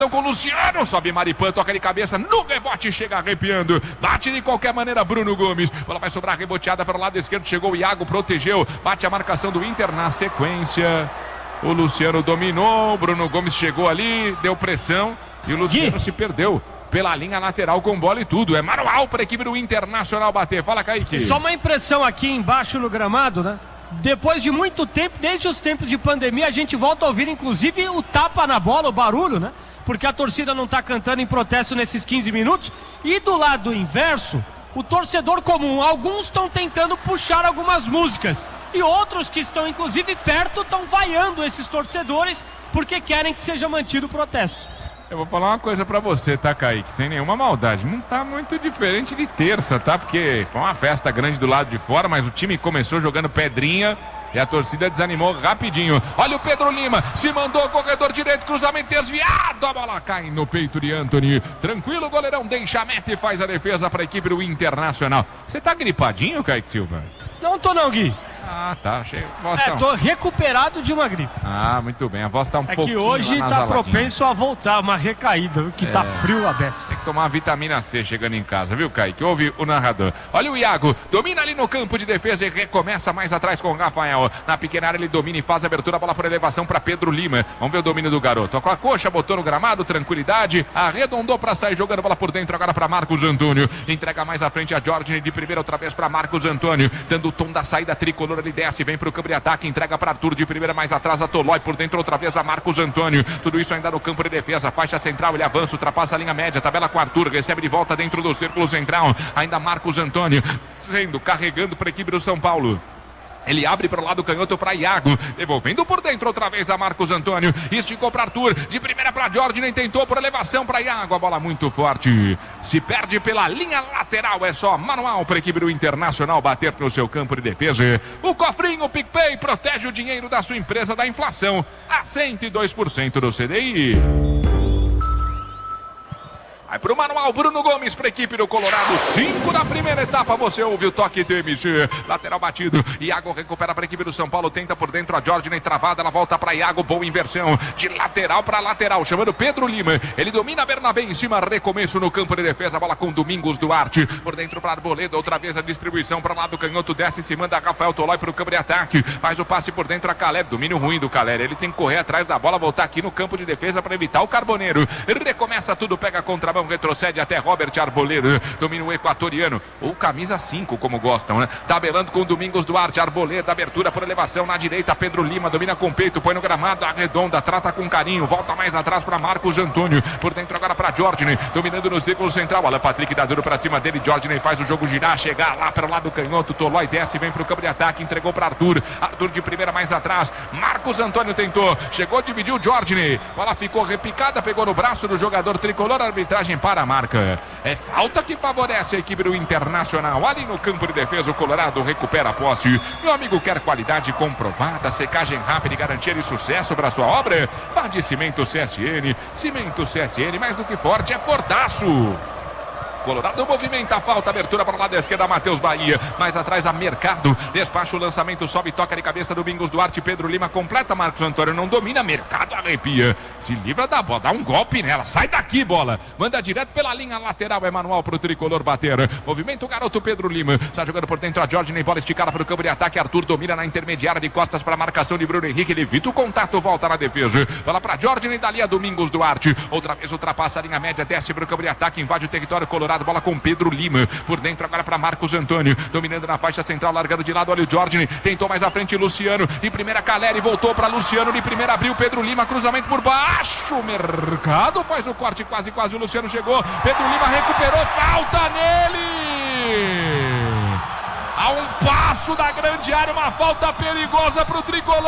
Com o Luciano, sobe Maripan, toca de cabeça, no rebote, chega arrepiando, bate de qualquer maneira Bruno Gomes, bola vai sobrar reboteada para o lado esquerdo, chegou o Iago, protegeu, bate a marcação do Inter na sequência, o Luciano dominou, Bruno Gomes chegou ali, deu pressão e o Luciano se perdeu pela linha lateral com bola e tudo, é manual para a equipe do Internacional bater, fala Kaique. Só uma impressão aqui embaixo no gramado, né? Depois de muito tempo, desde os tempos de pandemia, a gente volta a ouvir inclusive o tapa na bola, o barulho, né? Porque a torcida não está cantando em protesto nesses 15 minutos. E do lado inverso, o torcedor comum, alguns estão tentando puxar algumas músicas. E outros que estão inclusive perto estão vaiando esses torcedores porque querem que seja mantido o protesto. Eu vou falar uma coisa pra você, tá, Kaique? Sem nenhuma maldade. Não tá muito diferente de terça, tá? Porque foi uma festa grande do lado de fora, mas o time começou jogando pedrinha e a torcida desanimou rapidinho. Olha o Pedro Lima, se mandou, corredor direito, cruzamento desviado, a bola cai no peito de Antony. Tranquilo, o goleirão deixa a meta e faz a defesa pra equipe do Internacional. Você tá gripadinho, Kaique Silva? Não tô não, Gui. Ah, tá, achei. Tô recuperado de uma gripe. Ah, muito bem, a voz tá um pouquinho que hoje tá propenso a voltar, uma recaída, que tá frio a beça. Tem que tomar uma vitamina C chegando em casa, viu, Kaique? Ouve o narrador. Olha o Iago, domina ali no campo de defesa e recomeça mais atrás com o Rafael. Na pequena área ele domina e faz a abertura, bola por elevação para Pedro Lima. Vamos ver o domínio do garoto. Com a coxa, botou no gramado, tranquilidade, arredondou para sair jogando bola por dentro agora para Marcos Antônio. Entrega mais à frente a Jorge de primeira outra vez para Marcos Antônio, dando o tom da saída tricolor, ele desce, vem pro campo de ataque, entrega para Arthur de primeira mais atrás a Tolói, por dentro outra vez a Marcos Antônio. Tudo isso ainda no campo de defesa, faixa central, ele avança, ultrapassa a linha média, tabela com Arthur, recebe de volta dentro do círculo central, ainda Marcos Antônio, carregando para a equipe do São Paulo. Ele abre para o lado canhoto para Iago, devolvendo por dentro outra vez a Marcos Antônio, esticou para Arthur, de primeira para Jorge, nem tentou por elevação para Iago, a bola muito forte, se perde pela linha lateral, é só manual para a equipe do Internacional bater no seu campo de defesa. O cofrinho PicPay protege o dinheiro da sua empresa da inflação a 102% do CDI. Vai pro manual, Bruno Gomes para a equipe do Colorado. 5 da primeira etapa, você ouve o toque TMC. Lateral batido, Iago recupera para a equipe do São Paulo, tenta por dentro a Jorge, nem travada, ela volta para Iago, boa inversão, de lateral para lateral, chamando Pedro Lima, ele domina Bernabé em cima, recomeço no campo de defesa, bola com Domingos Duarte, por dentro para Arboleda, outra vez a distribuição para lá do canhoto, desce, se manda Rafael Tolói para o campo de ataque, faz o passe por dentro a Caleb, domínio ruim do Caleb, ele tem que correr atrás da bola, voltar aqui no campo de defesa para evitar o Carboneiro, recomeça tudo, pega a contramão, retrocede até Robert Arboleda, domina o equatoriano, ou camisa 5, como gostam, né? Tabelando com o Domingos Duarte, Arboleda, abertura por elevação na direita, Pedro Lima, domina com peito, põe no gramado, arredonda, trata com carinho, volta mais atrás para Marcos Antônio, por dentro agora para Jorge, dominando no círculo central, Alan Patrick dá duro para cima dele, Jorge faz o jogo girar, chegar lá para o lado canhoto, Tolói desce, vem para o campo de ataque, entregou para Arthur, Arthur de primeira mais atrás, Marcos Antônio tentou, chegou, dividiu Jorge, bola ficou repicada, pegou no braço do jogador tricolor, arbitragem para a marca. É falta que favorece a equipe do Internacional. Ali no campo de defesa, o Colorado recupera a posse. Meu amigo quer qualidade comprovada, secagem rápida e garantia de sucesso para sua obra? Vá de Cimento CSN. Cimento CSN, mais do que forte, é fortaço. Colorado movimenta a falta, abertura para o lado da esquerda, Matheus Bahia, mais atrás a Mercado, despacha o lançamento, sobe, toca de cabeça, Domingos Duarte, Pedro Lima, completa, Marcos Antônio não domina, Mercado arrepia, se livra da bola, dá um golpe nela, sai daqui bola, manda direto pela linha lateral, é manual para o tricolor bater, movimento o garoto Pedro Lima, está jogando por dentro a Jorge, nem bola esticada para o campo de ataque, Arthur domina na intermediária de costas para a marcação de Bruno Henrique, ele evita o contato, volta na defesa, bola para Jorge, nem dali a Domingos Duarte, outra vez ultrapassa a linha média, desce para o campo de ataque, invade o território colorado, bola com Pedro Lima, por dentro agora para Marcos Antônio, dominando na faixa central, largando de lado, olha o Jorge, tentou mais à frente Luciano, de primeira Caleri, voltou para Luciano, de primeira abriu Pedro Lima, cruzamento por baixo, Mercado faz o corte, quase o Luciano chegou, Pedro Lima recuperou, falta nele! A um passo da grande área, uma falta perigosa para o tricolor,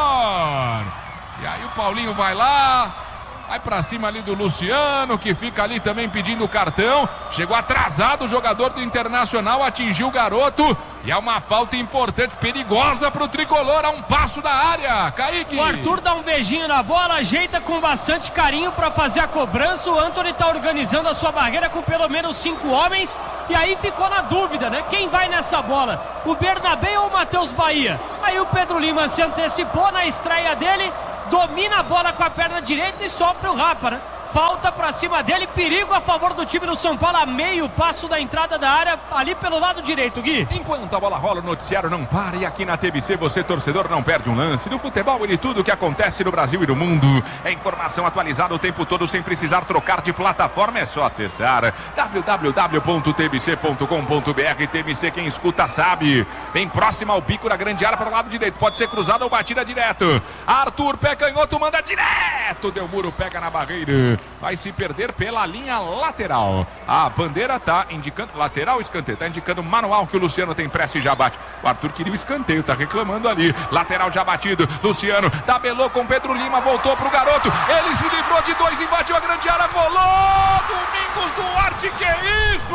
e aí o Paulinho vai lá, vai pra cima ali do Luciano, que fica ali também pedindo o cartão. Chegou atrasado o jogador do Internacional, atingiu o garoto. E é uma falta importante, perigosa pro tricolor, a um passo da área. Kaique. O Arthur dá um beijinho na bola, ajeita com bastante carinho para fazer a cobrança. O Antony tá organizando a sua barreira com pelo menos 5 homens. E aí ficou na dúvida, né? Quem vai nessa bola? O Bernabé ou o Matheus Bahia? Aí o Pedro Lima se antecipou na estreia dele. Domina a bola com a perna direita e sofre o rapa, né? falta pra cima dele, perigo a favor do time do São Paulo, a meio passo da entrada da área, ali pelo lado direito, Gui. Enquanto a bola rola, o noticiário não para, e aqui na TBC você, torcedor, não perde um lance do futebol e de tudo que acontece no Brasil e no mundo. É informação atualizada o tempo todo, sem precisar trocar de plataforma, é só acessar www.tbc.com.br. TBC, quem escuta sabe. Vem próximo ao bico da grande área para o lado direito, pode ser cruzado ou batida direto. Arthur, pé canhoto, manda direto, deu muro, pega na barreira, vai se perder pela linha lateral. A bandeira tá indicando lateral, escanteio, tá indicando manual que o Luciano tem pressa e já bate. O Arthur queria o escanteio, tá reclamando ali. Lateral já batido, Luciano tabelou com Pedro Lima, voltou pro garoto, ele se livrou de dois, invadiu a grande área, golou! Domingos Duarte, que é isso?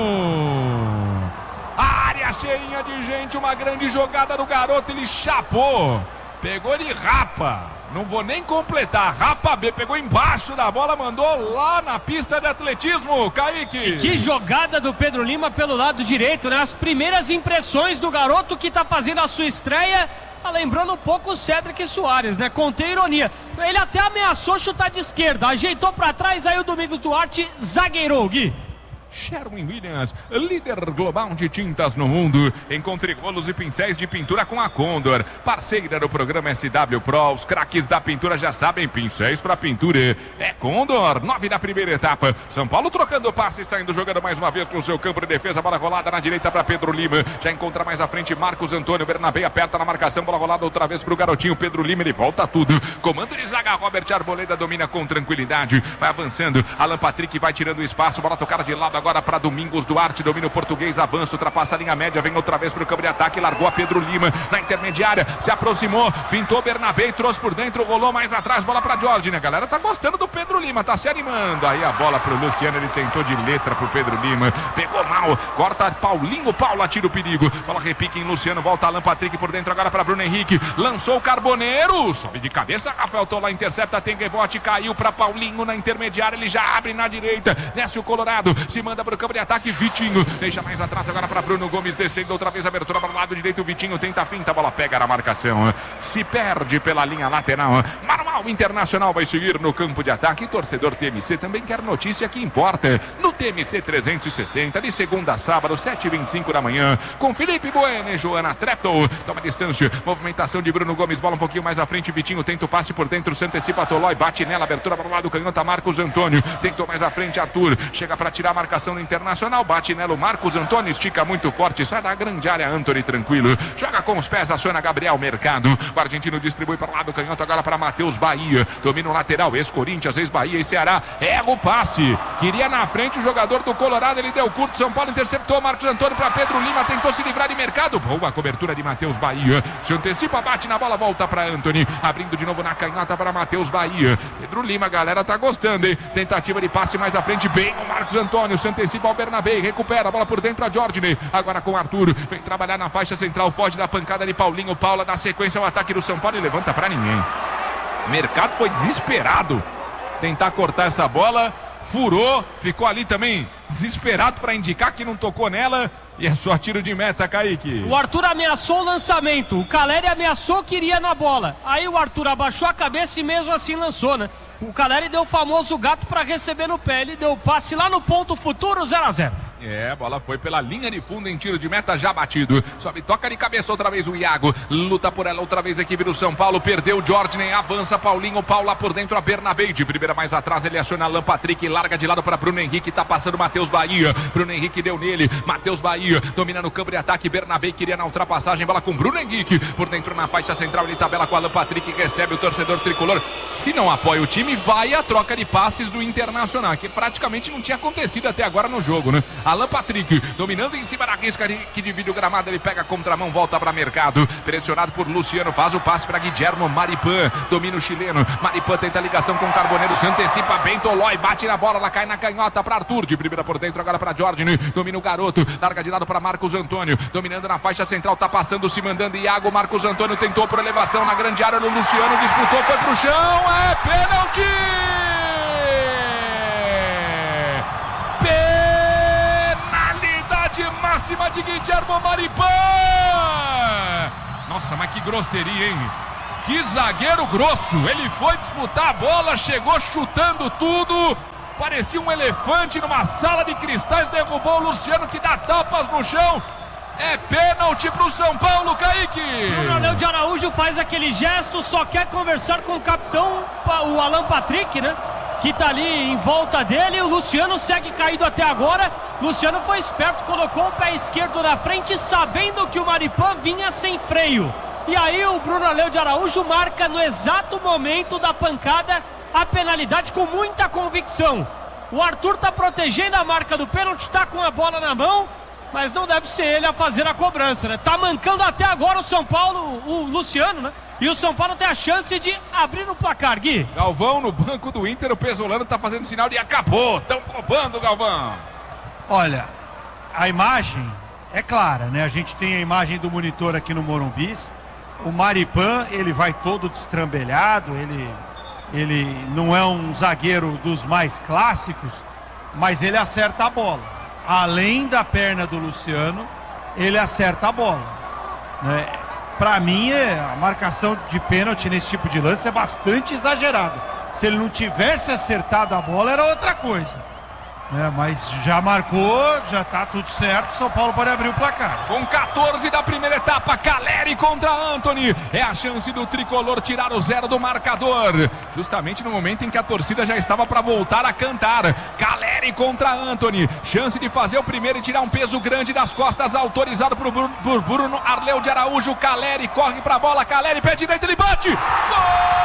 Área cheinha de gente, uma grande jogada do garoto, ele chapou, pegou, ele rapa. Não vou nem completar, rapa B, pegou embaixo da bola, mandou lá na pista de atletismo, Kaique. E que jogada do Pedro Lima pelo lado direito, né? As primeiras impressões do garoto que tá fazendo a sua estreia, tá lembrando um pouco o Cédric Soares, né? Contei ironia. Ele até ameaçou chutar de esquerda, ajeitou pra trás, aí o Domingos Duarte zagueirou, Gui. Sherwin-Williams, líder global de tintas no mundo. Encontre rolos e pincéis de pintura com a Condor, parceira do programa SW Pro. Os craques da pintura já sabem, pincéis para pintura é Condor. 9 da primeira etapa. São Paulo trocando passe, saindo, jogando mais uma vez pro seu campo de defesa. Bola rolada na direita para Pedro Lima. Já encontra mais à frente Marcos Antônio. Bernabé aperta na marcação. Bola rolada outra vez pro garotinho Pedro Lima. Ele volta tudo. Comando de zaga. Robert Arboleda domina com tranquilidade. Vai avançando. Alan Patrick vai tirando o espaço. Bola tocada de lado agora para Domingos Duarte, domina o português, avança, ultrapassa a linha média, vem outra vez para o campo de ataque, largou a Pedro Lima na intermediária, se aproximou, fintou Bernabé e trouxe por dentro, rolou mais atrás, bola para Jorge, né? A galera tá gostando do Pedro Lima, tá se animando. Aí a bola para o Luciano, ele tentou de letra pro Pedro Lima, pegou mal, corta Paulinho, Paula tira o perigo, bola repique em Luciano, volta Alan Patrick por dentro agora para Bruno Henrique, lançou o Carboneiro, sobe de cabeça, Rafael Tola intercepta, tem rebote, caiu para Paulinho na intermediária, ele já abre na direita, desce o Colorado, se manda para o campo de ataque, Vitinho, deixa mais atrás agora para Bruno Gomes, descendo outra vez, abertura para o lado direito, Vitinho tenta a finta, a bola pega na marcação, se perde pela linha lateral, Manual Internacional vai seguir no campo de ataque, torcedor TMC também quer notícia que importa, no TMC 360, de segunda a sábado, 7h25 da manhã, com Felipe Bueno e Joana Treptow, toma distância, movimentação de Bruno Gomes, bola um pouquinho mais à frente, Vitinho tenta o passe por dentro, se antecipa Tolói, bate nela, abertura para o lado, canhota Marcos Antônio, tentou mais à frente Arthur, chega para tirar a marcação no Internacional, bate nela o Marcos Antônio, estica muito forte, sai da grande área, Antony tranquilo, joga com os pés, aciona Gabriel Mercado, o argentino distribui para o lado, canhoto agora para Matheus Bahia, domina o lateral, ex-Corinthians, ex-Bahia e Ceará, erra o passe, queria na frente o jogador do Colorado, ele deu curto, São Paulo interceptou, Marcos Antônio para Pedro Lima, tentou se livrar de Mercado, boa cobertura de Matheus Bahia, se antecipa, bate na bola, volta para Antony, abrindo de novo na canhota para Matheus Bahia, Pedro Lima, a galera tá gostando, hein, tentativa de passe mais à frente, bem o Marcos Antônio, se antecipa ao Bernabé, recupera a bola por dentro a Jorge, agora com Arthur, vem trabalhar na faixa central, foge da pancada de Paulinho, Paula dá sequência ao ataque do São Paulo e levanta pra ninguém. Mercado foi desesperado tentar cortar essa bola, furou, ficou ali também desesperado para indicar que não tocou nela e é só tiro de meta, Kaique. O Arthur ameaçou o lançamento, o Caleri ameaçou que iria na bola, aí o Arthur abaixou a cabeça e mesmo assim lançou, né? O Caleri deu o famoso gato para receber no pé, ele deu o passe lá no ponto futuro, 0-0. É, a bola foi pela linha de fundo em tiro de meta já batido. Sobe, toca de cabeça outra vez o Iago. Luta por ela outra vez a equipe do São Paulo. Perdeu o Jordan, avança Paulinho. Paula por dentro a Bernabé. De primeira mais atrás ele aciona Alan Patrick. Larga de lado para Bruno Henrique. Tá passando Matheus Bahia. Bruno Henrique deu nele. Matheus Bahia domina no campo de ataque. Bernabé queria na ultrapassagem. Bola com Bruno Henrique. Por dentro na faixa central ele tabela com Alan Patrick. Recebe o torcedor tricolor. Se não apoia o time, vai a troca de passes do Internacional, que praticamente não tinha acontecido até agora no jogo, né? Alan Patrick dominando em cima da risca que divide o gramado, ele pega a contramão, volta para Mercado, pressionado por Luciano, faz o passe para Guilhermo Maripan, domina o chileno, Maripan tenta a ligação com o Carboneiro, se antecipa bem, Tolói bate na bola, ela cai na canhota para Arthur, de primeira por dentro agora para Jorge, domina o garoto, larga de lado para Marcos Antônio, dominando na faixa central, tá passando, se mandando Iago, Marcos Antônio tentou por elevação na grande área, no Luciano disputou, foi pro chão, é pênalti! Máxima de Guilhermo Maripan. Nossa, mas que grosseria, hein? Que zagueiro grosso, ele foi disputar a bola, chegou chutando tudo, parecia um elefante numa sala de cristais, derrubou o Luciano, que dá tapas no chão. É pênalti pro São Paulo, Kaique. Bruno Aleu de Araújo faz aquele gesto, só quer conversar com o capitão, o Alan Patrick, né? Que tá ali em volta dele. O Luciano segue caído até agora. Luciano foi esperto, colocou o pé esquerdo na frente, sabendo que o Maripan vinha sem freio. E aí o Bruno Aleu de Araújo marca no exato momento da pancada a penalidade com muita convicção. O Arthur tá protegendo a marca do pênalti, tá com a bola na mão, mas não deve ser ele a fazer a cobrança, né? Tá mancando até agora o São Paulo, o Luciano, né? E o São Paulo tem a chance de abrir no placar, Gui. Galvão no banco do Inter, o Pesolano tá fazendo sinal de acabou. Tão roubando, Galvão. Olha, a imagem é clara, né? A gente tem a imagem do monitor aqui no Morumbi. O Maripan, ele vai todo destrambelhado, ele não é um zagueiro dos mais clássicos, mas ele acerta a bola. Além da perna do Luciano, ele acerta a bola, né? Para mim, a marcação de pênalti nesse tipo de lance é bastante exagerada. Se ele não tivesse acertado a bola, era outra coisa, né? Mas já marcou, já tá tudo certo. São Paulo pode abrir o placar. Com 14 da primeira etapa, Caleri contra Antony. É a chance do tricolor tirar o 0 do marcador, justamente no momento em que a torcida já estava para voltar a cantar. Caleri contra Antony, chance de fazer o primeiro e tirar um peso grande das costas, autorizado por Bruno Aleu de Araújo. Caleri corre para a bola, Caleri, pé direito, ele bate! Gol!